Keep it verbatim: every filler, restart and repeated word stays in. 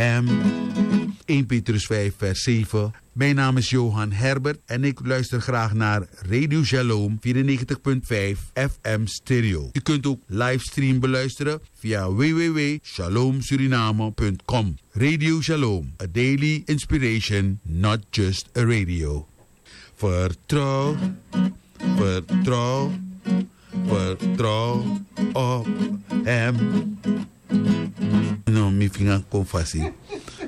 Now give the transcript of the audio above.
hem. eerste Petrus vijf vers zeven. Mijn naam is Johan Herbert en ik luister graag naar Radio Shalom vierennegentig komma vijf F M stereo. U kunt ook livestream beluisteren via w w w punt shalom suriname punt com. Radio Shalom, a daily inspiration, not just a radio. Vertrouw, vertrouw, vertrouw op hem. No, mi vinga confassie.